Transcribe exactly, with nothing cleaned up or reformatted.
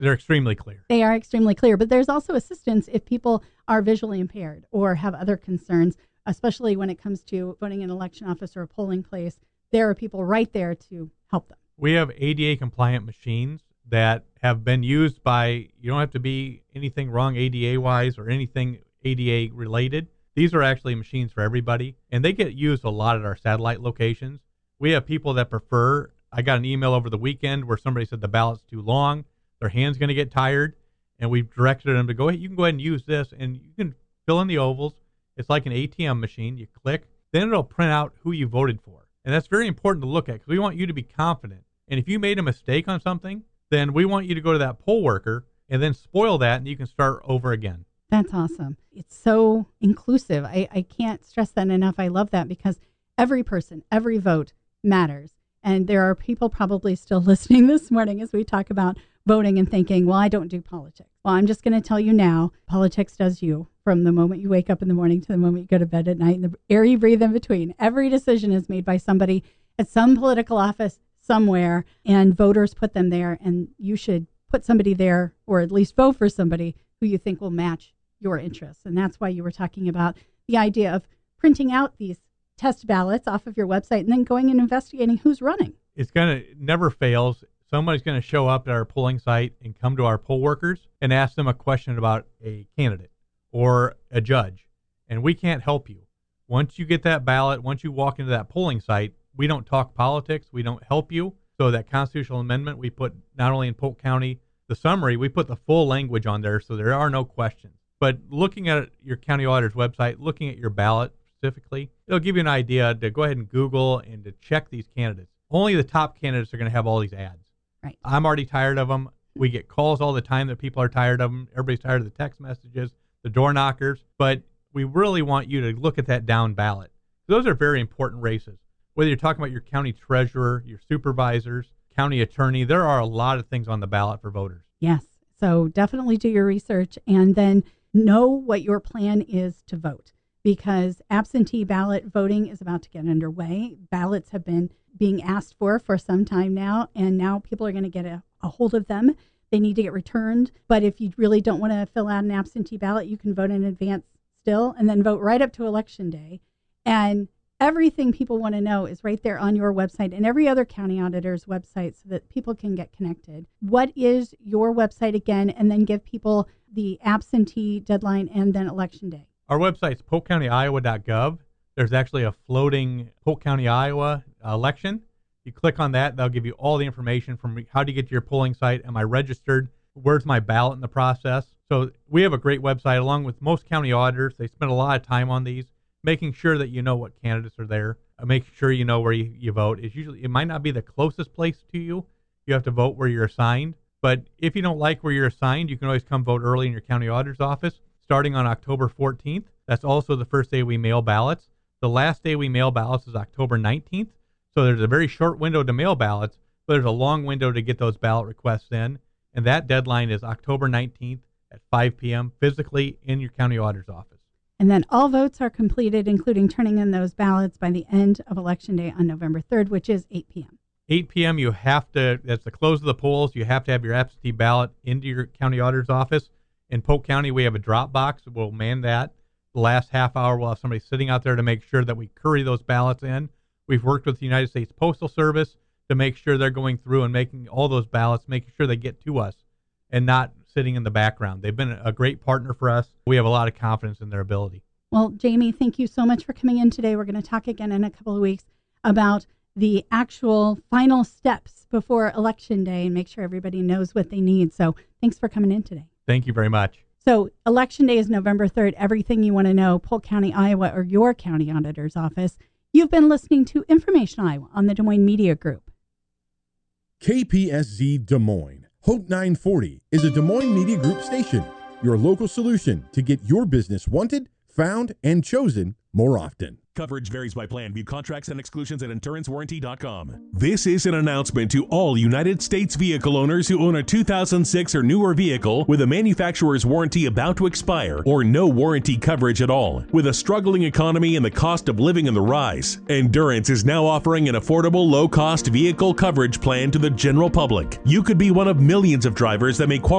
They're extremely clear. They are extremely clear, but there's also assistance if people are visually impaired or have other concerns, especially when it comes to voting in an election office or a polling place. There are people right there to help them. We have A D A compliant machines that have been used by, you don't have to be anything wrong A D A wise or anything A D A related. These are actually machines for everybody, and they get used a lot at our satellite locations. We have people that prefer, I got an email over the weekend where somebody said the ballot's too long, their hand's going to get tired, and we've directed them to go ahead, you can go ahead and use this, and you can fill in the ovals. It's like an A T M machine. You click, then it'll print out who you voted for. And that's very important to look at because we want you to be confident. And if you made a mistake on something, then we want you to go to that poll worker and then spoil that, and you can start over again. That's awesome. It's so inclusive. I, I can't stress that enough. I love that because every person, every vote matters. And there are people probably still listening this morning as we talk about voting and thinking, well, I don't do politics. Well, I'm just going to tell you now, politics does you from the moment you wake up in the morning to the moment you go to bed at night and the air you breathe in between. Every decision is made by somebody at some political office somewhere, and voters put them there, and you should put somebody there or at least vote for somebody who you think will match your interests. And that's why you were talking about the idea of printing out these test ballots off of your website and then going and investigating who's running. It's going to never fails. Somebody's going to show up at our polling site and come to our poll workers and ask them a question about a candidate or a judge, and we can't help you. Once you get that ballot, once you walk into that polling site, we don't talk politics. We don't help you. So that constitutional amendment, we put not only in Polk County, the summary, we put the full language on there so there are no questions. But looking at your county auditor's website, looking at your ballot specifically, it'll give you an idea to go ahead and Google and to check these candidates. Only the top candidates are going to have all these ads. Right. I'm already tired of them. We get calls all the time that people are tired of them. Everybody's tired of the text messages, the door knockers. But we really want you to look at that down ballot. Those are very important races. Whether you're talking about your county treasurer, your supervisors, county attorney, there are a lot of things on the ballot for voters. Yes. So definitely do your research and then know what your plan is to vote, because absentee ballot voting is about to get underway. Ballots have been being asked for for some time now, and now people are going to get a, a hold of them. They need to get returned. But if you really don't want to fill out an absentee ballot, you can vote in advance still and then vote right up to Election Day. And everything people want to know is right there on your website and every other county auditor's website so that people can get connected. What is your website again? And then give people the absentee deadline and then Election Day. Our website's polk county iowa dot gov. There's actually a floating Polk County, Iowa election. You click on that, they'll give you all the information from how do you get to your polling site, am I registered, where's my ballot in the process. So we have a great website along with most county auditors. They spend a lot of time on these, making sure that you know what candidates are there, uh, making sure you know where you, you vote. It's usually, it might not be the closest place to you. You have to vote where you're assigned. But if you don't like where you're assigned, you can always come vote early in your county auditor's office starting on October fourteenth. That's also the first day we mail ballots. The last day we mail ballots is October nineteenth. So there's a very short window to mail ballots, but there's a long window to get those ballot requests in. And that deadline is October nineteenth at five p.m. physically in your county auditor's office. And then all votes are completed, including turning in those ballots by the end of Election Day on November third, which is eight p.m. eight p.m. you have to, that's the close of the polls, you have to have your absentee ballot into your county auditor's office. In Polk County, we have a drop box. We'll man that. The last half hour, we'll have somebody sitting out there to make sure that we curry those ballots in. We've worked with the United States Postal Service to make sure they're going through and making all those ballots, making sure they get to us and not sitting in the background. They've been a great partner for us. We have a lot of confidence in their ability. Well, Jamie, thank you so much for coming in today. We're going to talk again in a couple of weeks about the actual final steps before Election Day and make sure everybody knows what they need. So thanks for coming in today. Thank you very much. So Election Day is November third. Everything you want to know, Polk County, Iowa, or your county auditor's office. You've been listening to Information Iowa on the Des Moines Media Group. K P S Z Des Moines, Hope nine forty is a Des Moines Media Group station, your local solution to get your business wanted, found, and chosen more often. Coverage varies by plan. View contracts and exclusions at endurance warranty dot com. This is an announcement to all United States vehicle owners who own a two thousand six or newer vehicle with a manufacturer's warranty about to expire or no warranty coverage at all. With a struggling economy and the cost of living on the rise, Endurance is now offering an affordable, low-cost vehicle coverage plan to the general public. You could be one of millions of drivers that may qualify